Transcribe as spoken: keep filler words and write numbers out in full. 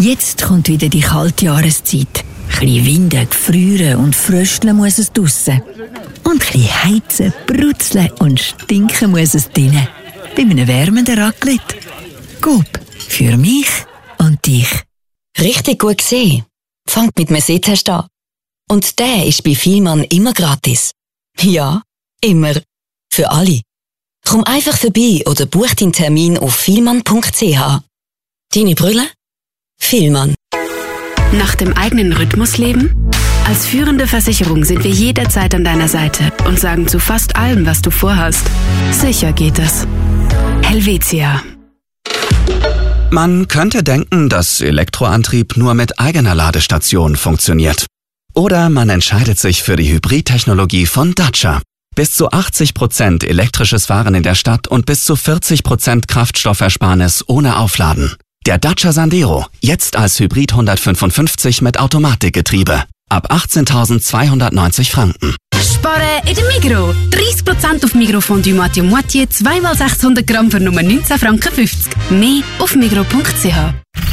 Jetzt kommt wieder die kalte Jahreszeit. Ein bisschen winden, gefrieren und frösteln muss es draussen. Und ein bisschen heizen, brutzeln und stinken muss es drinnen. Bei einem wärmenden Raclette. Coop. Für mich und dich. Richtig gut gesehen. Fangt mit einem Sehtest an. Und der ist bei Vielmann immer gratis. Ja, immer. Für alle. Komm einfach vorbei oder buch deinen Termin auf vielmann punkt c h. Deine Brille? Vielmann. Nach dem eigenen Rhythmus leben? Als führende Versicherung sind wir jederzeit an deiner Seite und sagen zu fast allem, was du vorhast. Sicher geht es. Helvetia. Man könnte denken, dass Elektroantrieb nur mit eigener Ladestation funktioniert. Oder man entscheidet sich für die Hybridtechnologie von Dacia. Bis zu achtzig Prozent elektrisches Fahren in der Stadt und bis zu vierzig Prozent Kraftstoffersparnis ohne Aufladen. Der Dacia Sandero, jetzt als Hybrid hundertfünfundfünfzig mit Automatikgetriebe. Ab achtzehntausendzweihundertneunzig Franken. Sparen in der Migros. dreißig Prozent auf Migros Fondue Moitié Moitié, zwei mal sechshundert Gramm für nur neunzehn Franken fünfzig. Mehr auf migros punkt c h.